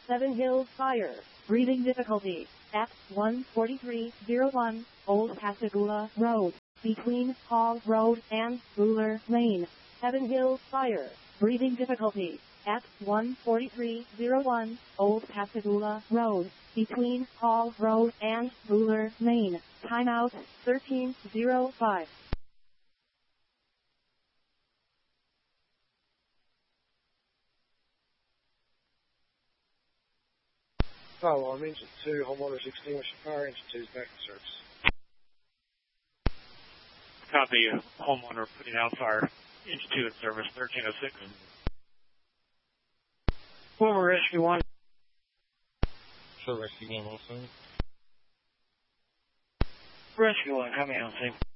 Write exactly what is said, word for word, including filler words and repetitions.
Seven Hills Fire. Breathing difficulty. At one forty-three oh one Old Pascagoula Road. Between Hall Road and Ruler Lane. Seven Hills Fire. Breathing difficulty. At one forty-three oh one Old Pascagoula Road. Between Hall Road and Ruler Lane. Timeout thirteen oh five. Fire alarm, engine two, homeowners extinguish the fire, engine two is back in service. Copy, homeowner putting out fire, engine two in service, thirteen oh six. Former Rescue one. Sure, Rescue one also. Rescue one, coming out, same.